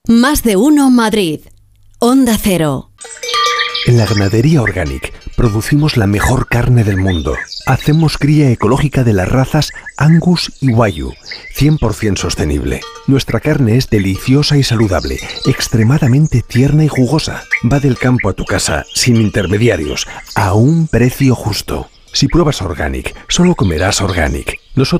Más de uno Madrid. Onda Cero. En la ganadería Organic producimos la mejor carne del mundo. Hacemos cría ecológica de las razas Angus y Wagyu, 100% sostenible. Nuestra carne es deliciosa y saludable, extremadamente tierna y jugosa. Va del campo a tu casa, sin intermediarios, a un precio justo. Si pruebas Organic, solo comerás Organic. Nosotros